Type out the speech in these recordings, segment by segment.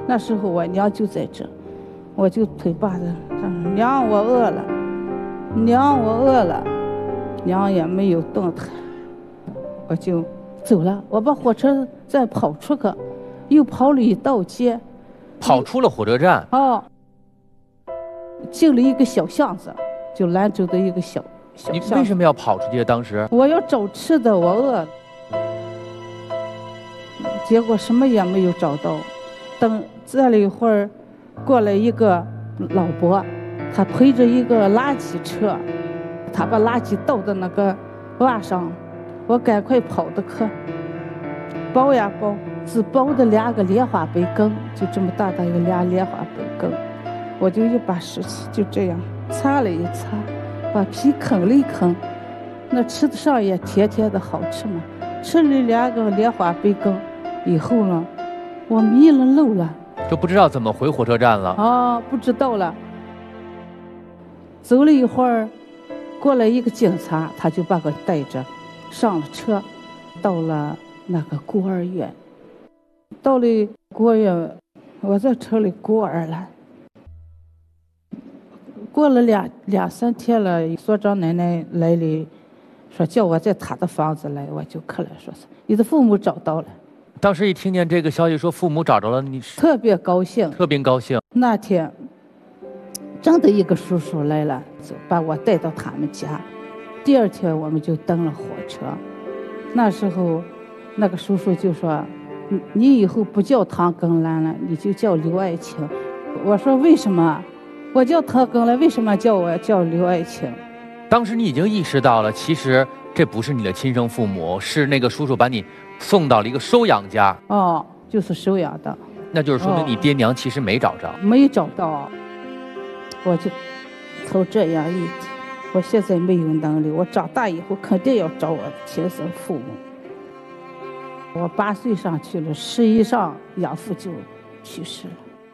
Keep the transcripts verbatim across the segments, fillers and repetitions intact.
那时候我娘就在这，我就推把子，娘我饿了，娘我饿了，娘也没有动弹，我就走了。我把火车再跑出去，又跑了一道街， 跑出了火车站。 哦，进了一个小巷子，就兰州的一个小小巷子。 你为什么要跑出去？当时我要找吃的，我饿了，结果什么也没有找到。等这了一会儿，过来一个老伯，他推着一个垃圾车，他把垃圾倒到那个瓦上，我赶快跑的去，包呀包，只包的两个莲花杯羹，就这么大的一个俩莲花杯羹，我就一把拾起，就这样擦了一擦，把皮啃了一啃，那吃得上也甜甜的好吃嘛。吃了两个莲花杯羹以后呢，我迷了路了， 就不知道怎么回火车站了。 哦，不知道了。走了一会儿，过来一个警察，他就把我带着上了车，到了那个孤儿院。到了孤儿院，我在城里孤儿了。过了两两三天了，所长奶奶来了，说叫我在他的房子来，我就去了，说是你的父母找到了。 当时一听见这个消息，说父母找着了，你特别高兴， 特别高兴。 那天，真的一个叔叔来了，就把我带到他们家。第二天我们就登了火车。那时候，那个叔叔就说：“你你以后不叫唐根兰了，你就叫刘爱卿。”我说：“为什么？我叫唐根兰，为什么叫我叫刘爱卿？” 当时你已经意识到了，其实这不是你的亲生父母，是那个叔叔把你送到了一个收养家。 哦，就是收养的。 那就是说明你爹娘其实没找着。 哦、没找到。我就头这样一点，我现在没有能力，我长大以后肯定要找我的亲生父母。我八岁上去了，十一上养父就去世了。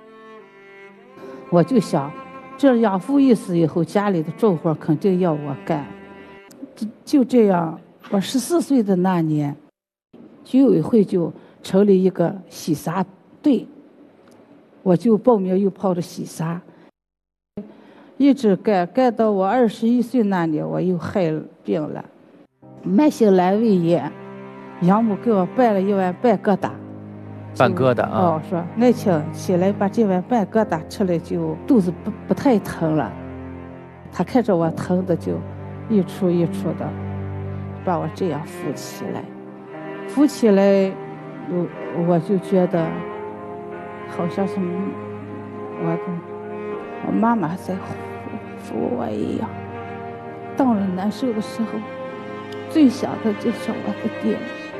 我就想，这养父一死以后，家里的重活肯定要我干。就这样，我十四岁的那年，居委会就成立一个洗纱队，我就报名又跑着洗纱，一直干干到我二十一岁那年，我又害病了，慢性阑尾炎，养母给我办了一碗半疙瘩。 半疙瘩啊！ 哦，说爱卿起来把这碗半疙瘩吃了，就肚子不不太疼了。他看着我疼的就一出一出的，把我这样扶起来，扶起来，我我就觉得好像是我的我妈妈在扶我一样。到了难受的时候，最想的就是我的爹。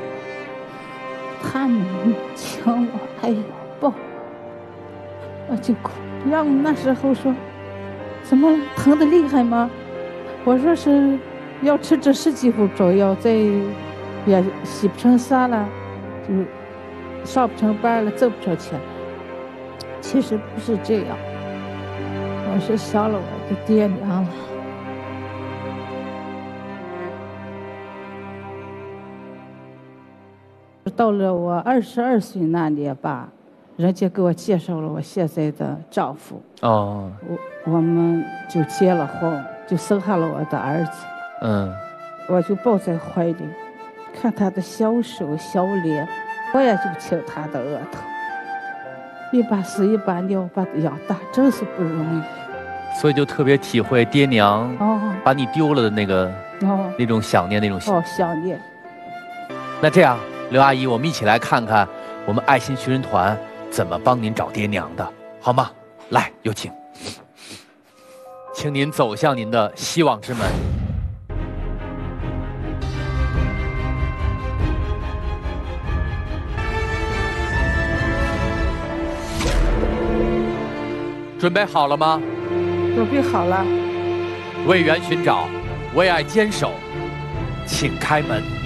他们请我，哎呦抱，我就哭。让我那时候说，怎么了？疼得厉害吗？我说是要吃这十几副中药，再也洗不成纱了，就上不成班了，挣不成钱。其实不是这样，我是想了我的爹娘了。到了我二十二岁那年吧，人家给我介绍了我现在的丈夫。 哦， 我我们就结了婚，就生下了我的儿子。 嗯， 我就抱在怀里，看他的小手小脸，我也就亲他的额头。一把屎一把尿把他养大，真是不容易。 所以就特别体会爹娘哦把你丢了的那个哦那种想念，那种哦想念。 那这样，刘阿姨，我们一起来看看我们爱心寻人团怎么帮您找爹娘的，好吗？来，有请，请您走向您的希望之门。准备好了吗？ 准备好了。 为缘寻找，为爱坚守，请开门。